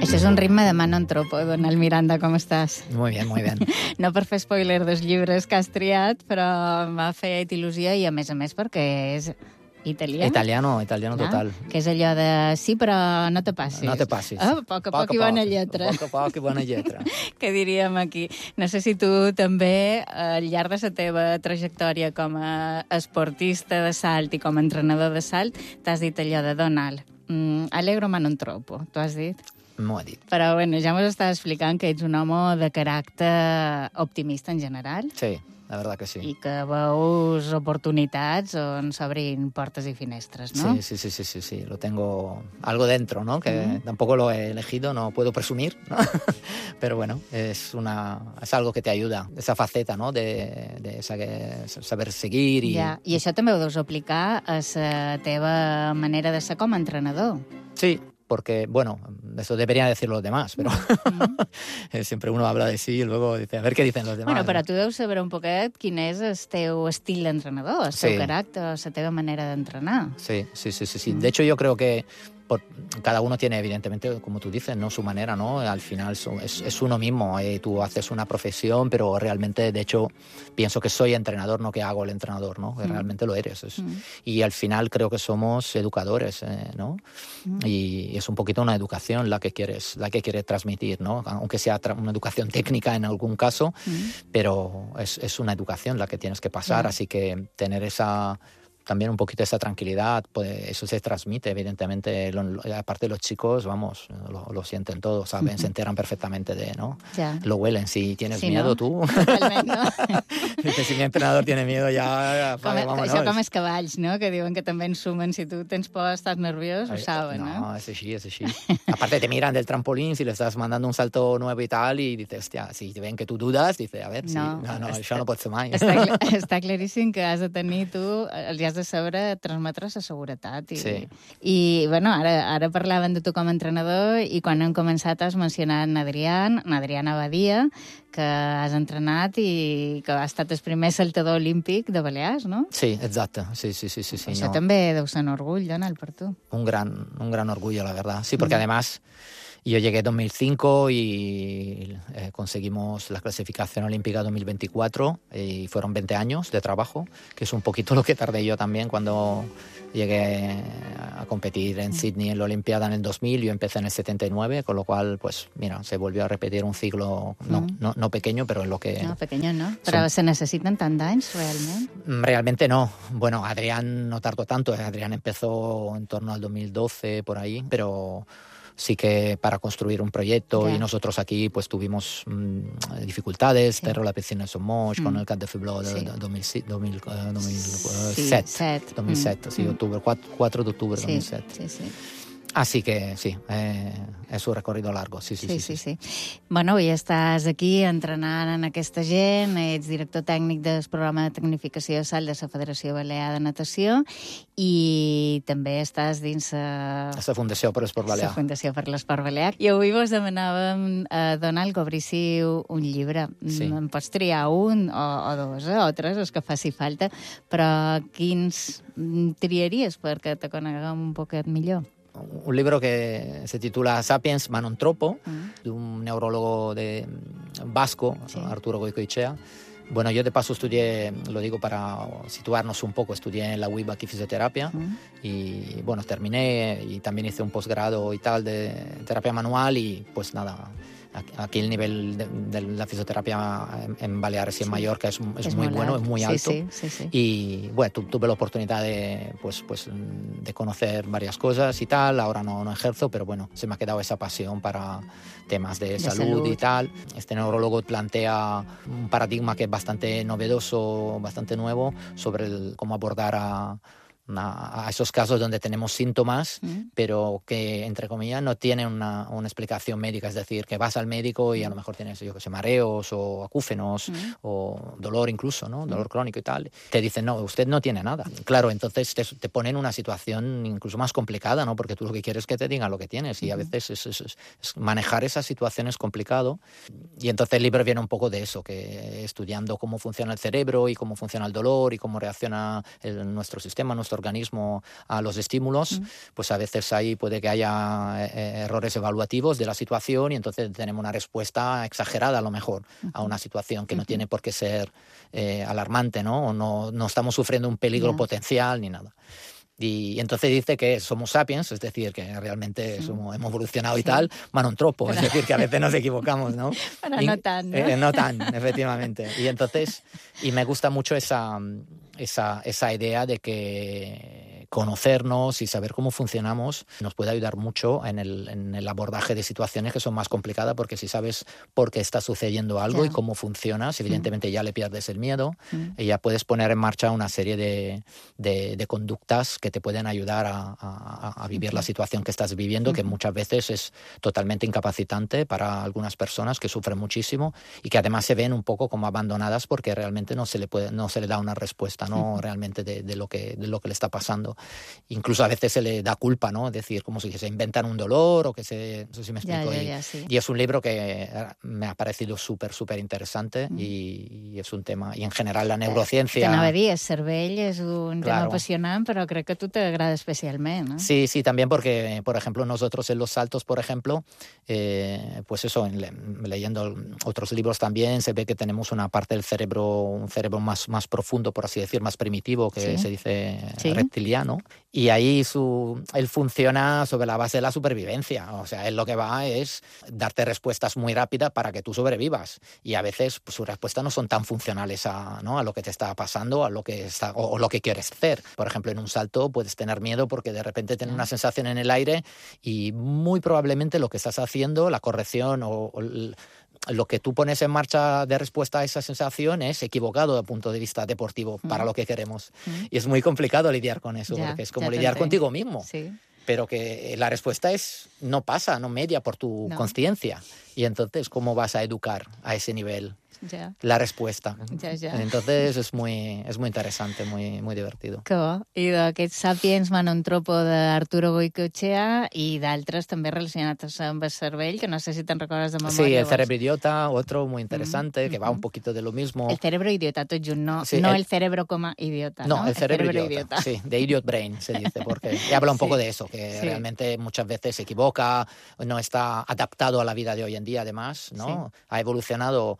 Això és un ritme de mano en tropo, Donald Miranda, com estàs? Muy bien, muy bien. No per fer spoiler dels llibres que has triat, però m'ha fet il·lusió i, a més perquè és italià. Italiano total. Que és allò de sí, però no te passis. No te passis. A poc a poc i bona lletra. A poc i bona lletra. Que diríem aquí. No sé si tu també, al llarg de la teva trajectòria com a esportista de salt i com a entrenador de salt, t'has dit allò de Donald. Allegro ma non troppo, tu has dit? M'ho he dit. Però, bueno, ja m'ho estàs explicant que ets un home de caràcter optimista en general. Sí, la verdad que sí. I que veus oportunitats on s'obrin portes i finestres, ¿no? Sí. Lo tengo algo dentro, ¿no? Que tampoco lo he elegido, no puedo presumir, ¿no? Pero bueno, es algo que te ayuda. Esa faceta, ¿no? De saber seguir i... Ja. I això també ho deus aplicar a la teva manera de ser com a entrenador. Sí, porque, bueno, eso deberían decirlo los demás, pero siempre uno habla de sí y luego dice, a ver qué dicen los demás. Bueno, però tu deus saber un poquet quin és el teu estil d'entrenador, el teu caràcter, la teva manera d'entrenar. Sí. De hecho, yo creo que cada uno tiene, evidentemente, como tú dices, ¿no? Su manera, ¿no? Al final es uno mismo. Tú haces una profesión, pero realmente, de hecho, pienso que soy entrenador, no que hago el entrenador, ¿no? Que realmente lo eres. Y al final creo que somos educadores, ¿no? Y es un poquito una educación la que quieres transmitir, ¿no? Aunque sea una educación técnica en algún caso, pero es una educación la que tienes que pasar, así que tener también un poquito esa tranquilidad, pues eso se transmite, evidentemente, aparte los chicos, vamos, lo sienten todo, saben, se enteran perfectamente ¿no? Ya. Lo huelen, si tienes miedo, no? tú. Totalment, no? Dices, si mi entrenador tiene miedo, ya vámonos. Això com els cavalls, no? Que diuen que també en sumen, si tu tens por, estàs nerviós, ho saben, no? No, es así. Aparte te miran del trampolín, si le estás mandando un salto nuevo y tal, y dices, hostia, si ven que tú dudas, dice, a ver, no, això no pot ser mai. Està claríssim que has de tenir tu, els has de saber transmetre la seguretat. I bueno, ara parlàvem de tu com a entrenador i quan hem començat has mencionat Adriana Badia, que has entrenat i que ha estat el primer saltador olímpic de Balears, no? Sí, exacte. Sí. Això també deu ser un orgull, Donald, per tu. Un gran orgullo, la verdad. Sí, porque además yo llegué en 2005 y conseguimos la clasificación olímpica 2024 y fueron 20 años de trabajo, que es un poquito lo que tardé yo también cuando llegué a competir en Sydney en la Olimpiada en el 2000. Yo empecé en el 79, con lo cual, pues mira, se volvió a repetir un ciclo no pequeño, pero en lo que... No, pequeño no. Però se necessiten tant d'anys, realment? Realmente no. Bueno, Adrián no tardó tanto. Adrián empezó en torno al 2012, por ahí, pero... sí que para construir un proyecto y nosotros aquí pues tuvimos dificultades, pero la piscina de Somos con el Cat de Fiblo de 2007, octubre, 4 de octubre de 2007. Sí. Así que sí, és un recorrido largo, sí. Bueno, i estàs aquí entrenant en aquesta gent, ets director tècnic del programa de tecnificació de salt de la Federació Balear de Natació i també estàs dins la Fundació per l'Esport Balear. La Fundació per l'Esport Balear. I avui vos demanàvem a Donald que obríssiu un llibre. Sí. En pots triar un o dos o tres, els que faci falta, però quins triaries perquè te coneguem un poquet millor? Un libro que se titula Sapiens ma non troppo, de un neurólogo vasco, Arturo Goicoechea. Bueno, yo de paso estudié, lo digo para situarnos un poco, estudié en la UIB aquí fisioterapia y bueno, terminé y también hice un posgrado y tal de terapia manual y pues nada, aquí el nivel de la fisioterapia en Baleares y en Mallorca es muy bueno, es muy alto. Sí. Y bueno, tuve la oportunidad de conocer varias cosas y tal. Ahora no ejerzo, pero bueno, se me ha quedado esa pasión para temas de salud y tal. Este neurólogo plantea un paradigma que es bastante novedoso, bastante nuevo, sobre cómo abordar a esos casos donde tenemos síntomas, pero que, entre comillas, no tienen una explicación médica. Es decir, que vas al médico y a lo mejor tienes, mareos o acúfenos o dolor incluso, ¿no? Dolor crónico y tal. Te dicen, no, usted no tiene nada. Claro, entonces te ponen en una situación incluso más complicada, ¿no? Porque tú lo que quieres es que te digan lo que tienes y a veces es manejar esa situación es complicado. Y entonces el libro viene un poco de eso, que estudiando cómo funciona el cerebro y cómo funciona el dolor y cómo reacciona nuestro sistema, nuestro nuestro organismo a los estímulos, pues a veces ahí puede que haya errores evaluativos de la situación y entonces tenemos una respuesta exagerada a lo mejor a una situación que no tiene por qué ser alarmante, ¿no? O no estamos sufriendo un peligro potencial ni nada. Y entonces dice que somos sapiens, es decir, que realmente hemos evolucionado y tal, ma non troppo, es decir, que a veces nos equivocamos, ¿no? Bueno, no tan, ¿no? No tan, efectivamente. Y entonces, me gusta mucho esa idea de que conocernos y saber cómo funcionamos nos puede ayudar mucho en el abordaje de situaciones que son más complicadas, porque si sabes por qué está sucediendo algo y cómo funcionas, evidentemente ya le pierdes el miedo y ya puedes poner en marcha una serie de conductas que te pueden ayudar a vivir la situación que estás viviendo, que muchas veces es totalmente incapacitante para algunas personas que sufren muchísimo y que además se ven un poco como abandonadas porque realmente no se le da una respuesta, ¿no? Realmente de lo que le está pasando. Incluso a veces se le da culpa, ¿no? Es decir, como si se inventan un dolor o que se... No sé si me explico. Sí. Y es un libro que me ha parecido súper interesante y es un tema... Y en general la neurociencia... T'anava a dir, el cervell és un tema apasionant, però crec que a tu t'agrada especialment, ¿no? Sí, también porque, por ejemplo, nosotros en los saltos, por ejemplo, pues eso, leyendo otros libros también, se ve que tenemos una parte del cerebro, un cerebro más profundo, por así decir, más primitivo, que se dice reptiliano, y ahí él funciona sobre la base de la supervivencia. O sea, él lo que va es darte respuestas muy rápidas para que tú sobrevivas, y a veces pues, sus respuestas no son tan funcionales a lo que te está pasando, o lo que quieres hacer. Por ejemplo, en un salto puedes tener miedo porque de repente tienes una sensación en el aire y muy probablemente lo que estás haciendo, la corrección o lo que tú pones en marcha de respuesta a esa sensación es equivocado desde el punto de vista deportivo para lo que queremos. Y es muy complicado lidiar con eso, porque es como lidiar contigo mismo. Sí. Pero que la respuesta no media por tu conciencia. Y entonces, ¿cómo vas a educar a ese nivel la respuesta? Entonces es muy interesante, muy divertido. Que bo. I d'aquest Sapiens Manontropo d'Arturo Goicoechea i d'altres també relacionats amb el cervell, que no sé si te'n recordes de memòria. Sí, El cerebro idiota, otro muy interesante, que va un poquito de lo mismo. El cerebro idiota, tot junt, no el cerebro como idiota, ¿no? No, el cerebro idiota. Sí, de idiot brain se dice, porque habla un poco de eso, que realmente muchas veces se equivoca, no está adaptado a la vida de hoy en día, además, ¿no? Ha evolucionado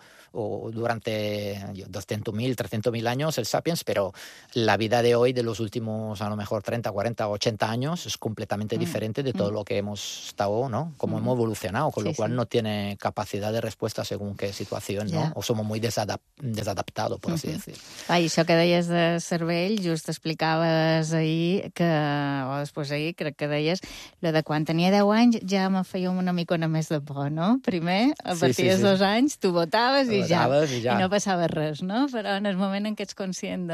durante 200.000, 300.000 años el Sapiens, pero la vida de hoy, de los últimos a lo mejor 30, 40, 80 años, es completamente diferente de todo lo que hemos estado, ¿no? Como hemos evolucionado, con lo cual no tiene capacidad de respuesta según qué situación, ¿no? O somos muy desadaptados, por así decir. I això que deies de cervell, just explicaves ahir o després ahir, crec que deies, lo de quan tenia 10 anys ja me feia una micona més de por, no? Primer, a partir dels 2 anys, tu votaves i ja. I no passava res, no? Però en el moment en què ets conscient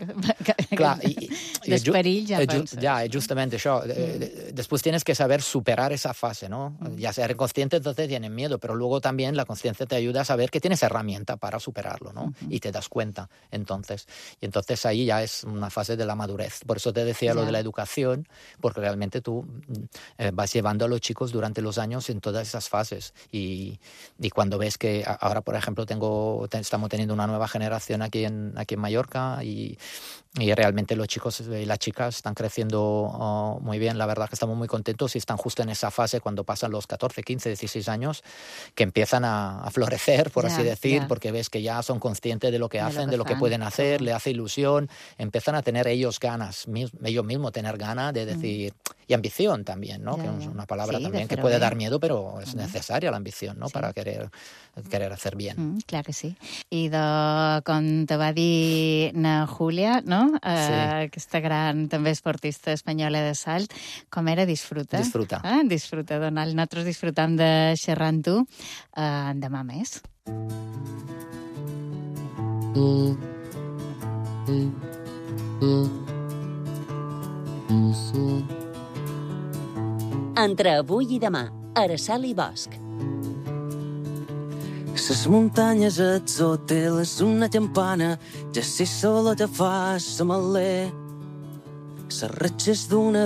dels perills ja penses. Ya, justamente això. Después tienes que saber superar esa fase, ¿no? Ya ser consciente, entonces tienes miedo, pero luego también la conciencia te ayuda a saber que tienes herramienta para superarlo, ¿no? Y te das cuenta, entonces. Y entonces ahí ya es una fase de la madurez. Por eso te decía lo de la educación, porque realmente tú vas llevando a los chicos durante los años en todas esas fases. Y cuando ves que ahora, por ejemplo, estamos teniendo una nueva generación aquí en Mallorca y realmente los chicos y las chicas están creciendo muy bien. La verdad que estamos muy contentos y están justo en esa fase cuando pasan los 14, 15, 16 años que empiezan a florecer, por así decir, porque ves que ya son conscientes de lo que hacen, de lo que pueden hacer, le hace ilusión, empiezan a tener ellos mismos tener ganas de decir, y ambición también, ¿no? Que es una palabra también que puede dar miedo, pero es necesaria la ambición, ¿no? Para querer hacer bien. Clar que sí. I com te va dir na Júlia, no? Aquesta gran també esportista espanyola de salt, com era? Disfruta. Disfruta. Disfruta, Donald. Nosaltres disfrutam de xerrar amb tu. Demà més. Entre avui i demà, Araçal i Bosch. Ses muntanyes atzoteles, una campana, ja si sola te fas a malè. Ses ratxes d'una